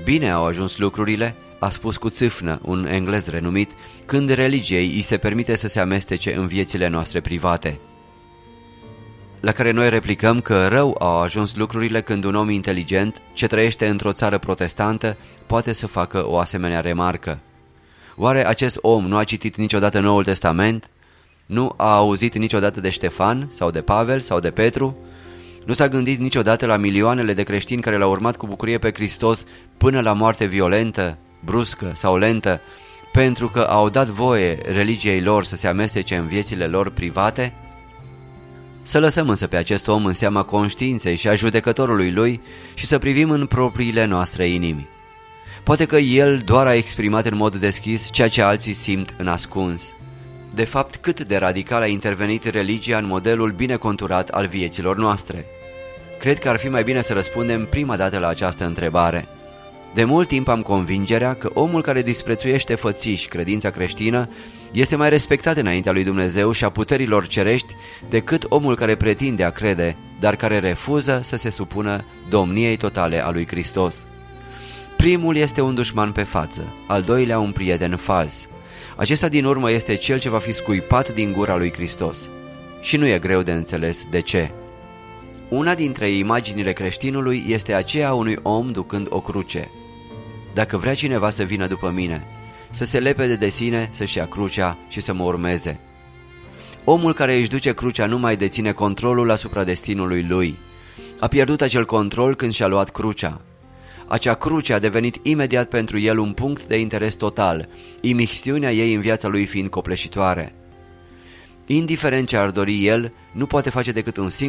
Bine au ajuns lucrurile, a spus cu țâfnă un englez renumit, când religiei îi se permite să se amestece în viețile noastre private. La care noi replicăm că rău au ajuns lucrurile când un om inteligent, ce trăiește într-o țară protestantă, poate să facă o asemenea remarcă. Oare acest om nu a citit niciodată Noul Testament? Nu a auzit niciodată de Ștefan sau de Pavel sau de Petru? Nu s-a gândit niciodată la milioanele de creștini care l-au urmat cu bucurie pe Hristos până la moarte violentă, bruscă sau lentă, pentru că au dat voie religiei lor să se amestece în viețile lor private? Să lăsăm însă pe acest om în seama conștiinței și a judecătorului lui și să privim în propriile noastre inimi. Poate că el doar a exprimat în mod deschis ceea ce alții simt în ascuns. De fapt, cât de radical a intervenit religia în modelul bine conturat al vieților noastre? Cred că ar fi mai bine să răspundem prima dată la această întrebare. De mult timp am convingerea că omul care disprețuiește fățiș credința creștină este mai respectat înaintea lui Dumnezeu și a puterilor cerești decât omul care pretinde a crede, dar care refuză să se supună domniei totale a lui Hristos. Primul este un dușman pe față, al doilea un prieten fals. Acesta din urmă este cel ce va fi scuipat din gura lui Hristos. Și nu e greu de înțeles de ce. Una dintre imaginile creștinului este aceea unui om ducând o cruce. Dacă vrea cineva să vină după mine, să se lepede de sine, să-și ia crucea și să mă urmeze. Omul care își duce crucea nu mai deține controlul asupra destinului lui. A pierdut acel control când și-a luat crucea. Acea cruce a devenit imediat pentru el un punct de interes total, imixtiunea ei în viața lui fiind copleșitoare. Indiferent ce ar dori el, nu poate face decât un singur